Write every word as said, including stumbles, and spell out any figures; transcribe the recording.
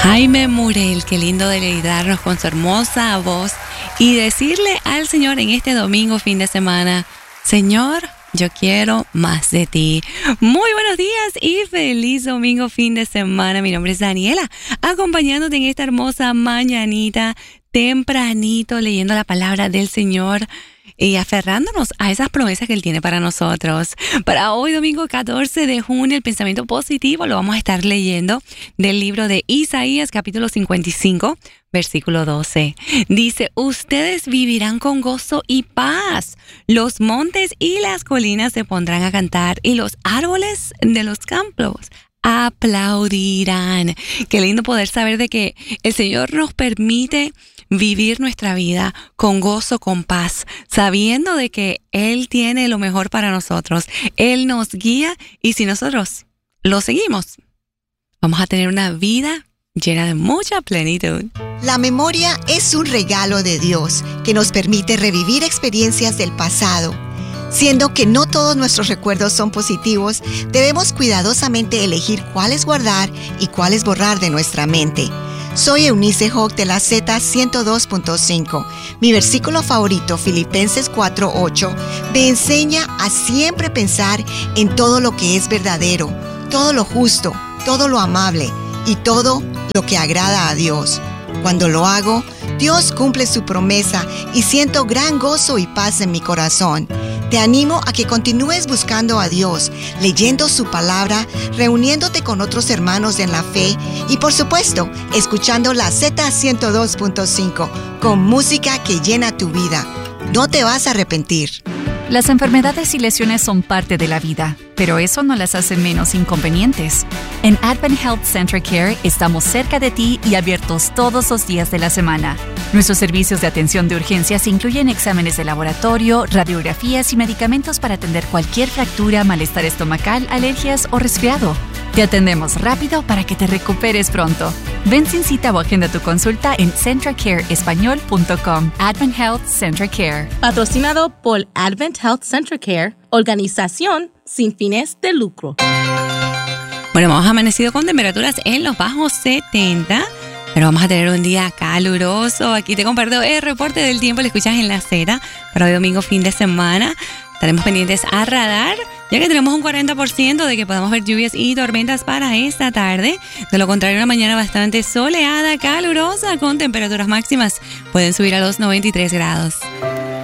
Jaime Murel, qué lindo deleitarnos con su hermosa voz y decirle al Señor en este domingo, fin de semana, Señor, yo quiero más de ti. Muy buenos días y feliz domingo, fin de semana. Mi nombre es Daniela, acompañándote en esta hermosa mañanita, tempranito, leyendo la palabra del Señor y aferrándonos a esas promesas que Él tiene para nosotros. Para hoy, domingo catorce de junio, el pensamiento positivo lo vamos a estar leyendo del libro de Isaías, capítulo cincuenta y cinco, versículo doce. Dice, ustedes vivirán con gozo y paz. Los montes y las colinas se pondrán a cantar y los árboles de los campos aplaudirán. Qué lindo poder saber de que el Señor nos permite vivir nuestra vida con gozo, con paz, sabiendo de que Él tiene lo mejor para nosotros. Él nos guía y si nosotros lo seguimos, vamos a tener una vida llena de mucha plenitud. La memoria es un regalo de Dios que nos permite revivir experiencias del pasado. Siendo que no todos nuestros recuerdos son positivos, debemos cuidadosamente elegir cuáles guardar y cuáles borrar de nuestra mente. Soy Eunice Hogg de la Z ciento dos punto cinco. Mi versículo favorito, Filipenses cuatro ocho, me enseña a siempre pensar en todo lo que es verdadero, todo lo justo, todo lo amable y todo lo que agrada a Dios. Cuando lo hago, Dios cumple su promesa y siento gran gozo y paz en mi corazón. Te animo a que continúes buscando a Dios, leyendo su palabra, reuniéndote con otros hermanos en la fe y, por supuesto, escuchando la Z ciento dos punto cinco con música que llena tu vida. No te vas a arrepentir. Las enfermedades y lesiones son parte de la vida, pero eso no las hace menos inconvenientes. En Advent Health Center Care estamos cerca de ti y abiertos todos los días de la semana. Nuestros servicios de atención de urgencias incluyen exámenes de laboratorio, radiografías y medicamentos para atender cualquier fractura, malestar estomacal, alergias o resfriado. Te atendemos rápido para que te recuperes pronto. Ven sin cita o agenda tu consulta en centra care español punto com. Advent Health Center Care. Patrocinado por Advent Health Center Care, organización sin fines de lucro. Bueno, hemos amanecido con temperaturas en los bajos setenta, pero vamos a tener un día caluroso. Aquí te comparto el reporte del tiempo, lo escuchas en la Z para hoy domingo, fin de semana. Estaremos pendientes a radar, ya que tenemos un cuarenta por ciento de que podamos ver lluvias y tormentas para esta tarde. De lo contrario, una mañana bastante soleada, calurosa, con temperaturas máximas pueden subir a los noventa y tres grados.